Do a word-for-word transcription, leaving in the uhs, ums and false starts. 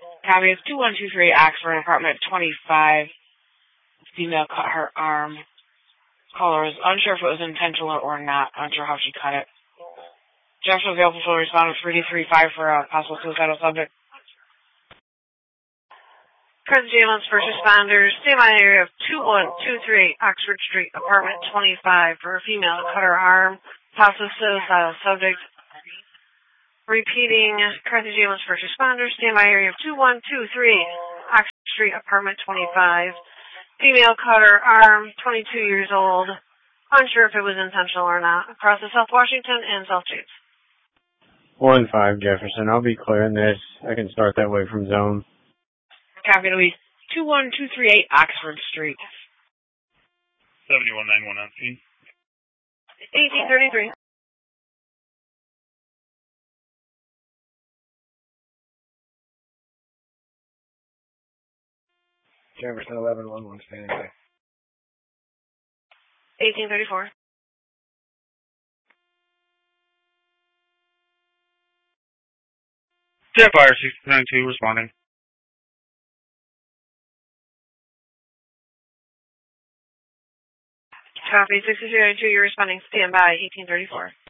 Copy. It's two one two three Oxford, apartment twenty-five. Female cut her arm. Caller is unsure if it was intentional or not. Unsure how she cut it. Jefferson available for respondent three D three five for a possible suicidal subject. Present ambulance first responders. Standby area of two one two three Oxford Street, apartment twenty-five for a female cut her arm. Possible suicidal subject. Repeating, Carthage ambulance first responders. Standby area of two one two three Oxford Street, apartment twenty-five. Female cut her arm, twenty-two years old. Unsure if it was intentional or not. Across the South Washington and South Chase. one five Jefferson. I'll be clearing this. I can start that way from zone. Copy. It'll be two one two three eight Oxford Street. seventy-one ninety-one on scene. eighteen thirty-three. Jefferson eleven one one standing by. eighteen thirty-four. Jetfire sixty ninety-two responding. Copy. sixty-three ninety-two, you're responding. Stand by. eighteen thirty-four.